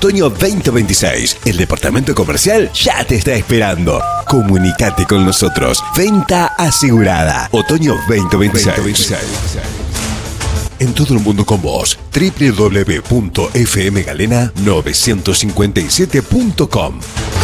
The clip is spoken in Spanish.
otoño 2026. El departamento comercial ya te está esperando. Comunicate con nosotros. Venta asegurada. Otoño 2026. En todo el mundo con vos. www.fmgalena957.com